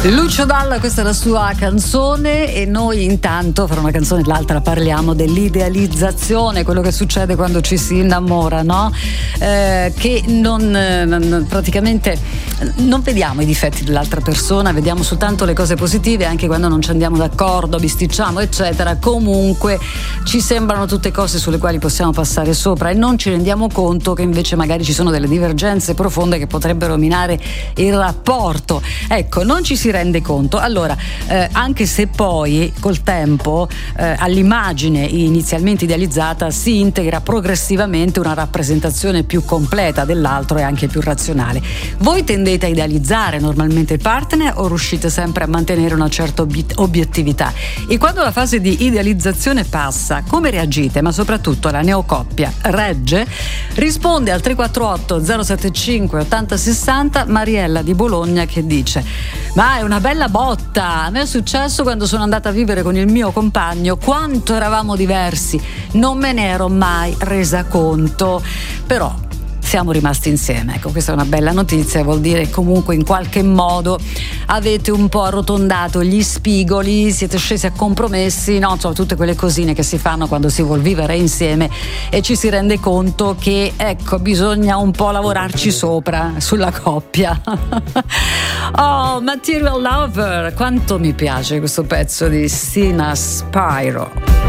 Lucio Dalla, questa è la sua canzone, e noi intanto fra una canzone e l'altra parliamo dell'idealizzazione, quello che succede quando ci si innamora, no? Che praticamente non vediamo i difetti dell'altra persona, vediamo soltanto le cose positive, anche quando non ci andiamo d'accordo, bisticciamo eccetera. Comunque ci sembrano tutte cose sulle quali possiamo passare sopra e non ci rendiamo conto che invece magari ci sono delle divergenze profonde che potrebbero minare il rapporto. Ecco, non ci si rende conto. Allora, anche se poi col tempo all'immagine inizialmente idealizzata si integra progressivamente una rappresentazione più completa dell'altro e anche più razionale. Voi tendete a idealizzare normalmente il partner o riuscite sempre a mantenere una certa obiettività? E quando la fase di idealizzazione passa, come reagite? Ma soprattutto la neocoppia regge? Risponde al 348 075 8060 Mariella di Bologna, che dice: ma è una bella botta, a me è successo quando sono andata a vivere con il mio compagno, quanto eravamo diversi, non me ne ero mai resa conto, però siamo rimasti insieme. Ecco, questa è una bella notizia, vuol dire che comunque in qualche modo avete un po' arrotondato gli spigoli, siete scesi a compromessi, no? Insomma, tutte quelle cosine che si fanno quando si vuol vivere insieme e ci si rende conto che, ecco, bisogna un po' lavorarci sopra, sulla coppia. Oh, Material Lover, quanto mi piace questo pezzo di Sina Spyro.